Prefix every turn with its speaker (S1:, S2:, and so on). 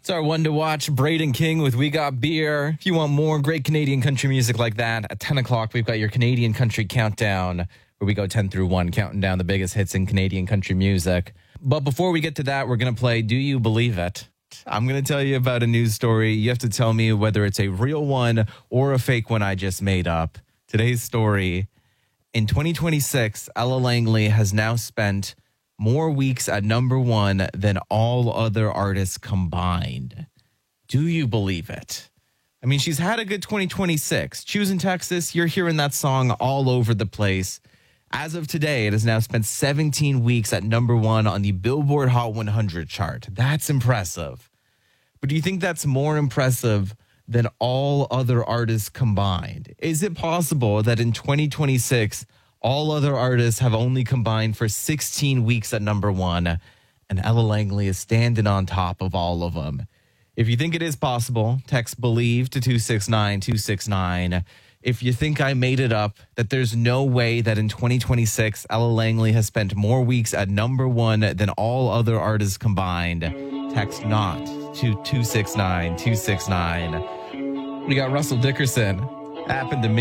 S1: It's our one to watch, Braden King with We Got Beer. If you want more great Canadian country music like that, at 10 o'clock, we've got your Canadian Country Countdown, where we go 10 through 1, counting down the biggest hits in Canadian country music. But before we get to that, we're going to play Do You Believe It? I'm going to tell you about a news story. You have to tell me whether it's a real one or a fake one I just made up. Today's story, in 2026, Ella Langley has now spent more weeks at number one than all other artists combined. Do you believe it? I mean, she's had a good 2026. Choosing Texas, you're hearing that song all over the place. As of today, it has now spent 17 weeks at number one on the Billboard Hot 100 chart. That's impressive. But do you think that's more impressive than all other artists combined? Is it possible that in 2026, all other artists have only combined for 16 weeks at number one, and Ella Langley is standing on top of all of them? If you think it is possible, text BELIEVE to 269-269. If you think I made it up, that there's no way that in 2026, Ella Langley has spent more weeks at number one than all other artists combined, text NOT to 269-269. We got Russell Dickerson. Happened to me.